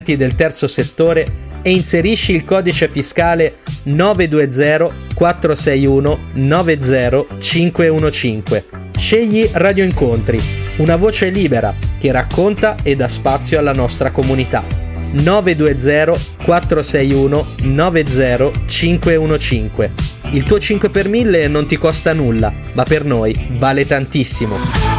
del terzo settore e inserisci il codice fiscale 920 461 90515. Scegli Radio Incontri, una voce libera che racconta e dà spazio alla nostra comunità. 920 461 90515. Il tuo 5 per 1000 non ti costa nulla, ma per noi vale tantissimo.